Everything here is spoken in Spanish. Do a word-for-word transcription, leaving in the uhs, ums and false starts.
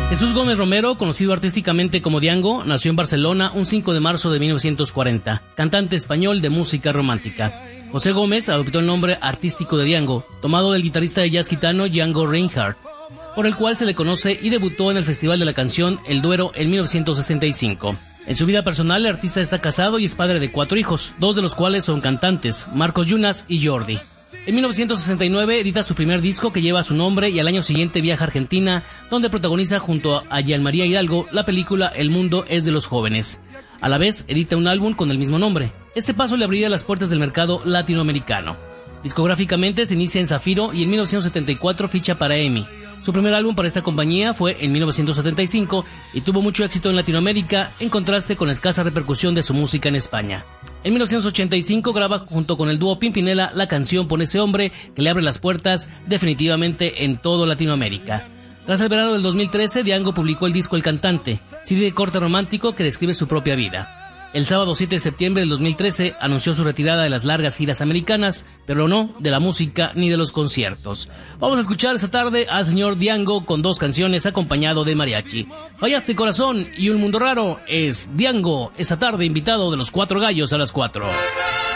Jesús Gómez Romero, conocido artísticamente como Diango, nació en Barcelona un cinco de marzo de mil novecientos cuarenta, cantante español de música romántica. José Gómez adoptó el nombre artístico de Diango, tomado del guitarrista de jazz gitano Django Reinhardt, por el cual se le conoce y debutó en el Festival de la Canción El Duero en mil novecientos sesenta y cinco. En su vida personal, el artista está casado y es padre de cuatro hijos, dos de los cuales son cantantes, Marcos Yunas y Jordi. En mil novecientos sesenta y nueve edita su primer disco que lleva su nombre y al año siguiente viaja a Argentina, donde protagoniza junto a Jean María Hidalgo la película El mundo es de los jóvenes. A la vez edita un álbum con el mismo nombre. Este paso le abriría las puertas del mercado latinoamericano. Discográficamente se inicia en Zafiro y en mil novecientos setenta y cuatro ficha para E M I. Su primer álbum para esta compañía fue en mil novecientos setenta y cinco y tuvo mucho éxito en Latinoamérica, en contraste con la escasa repercusión de su música en España. En mil novecientos ochenta y cinco graba junto con el dúo Pimpinela la canción Por ese hombre, que le abre las puertas definitivamente en todo Latinoamérica. Tras el verano del dos mil trece, Diango publicó el disco El Cantante, C D de corte romántico que describe su propia vida. El sábado siete de septiembre del dos mil trece anunció su retirada de las largas giras americanas, pero no de la música ni de los conciertos. Vamos a escuchar esta tarde al señor Diango con dos canciones acompañado de mariachi. Fallaste corazón y Un mundo raro es Diango, esta tarde invitado de los Cuatro Gallos a las cuatro.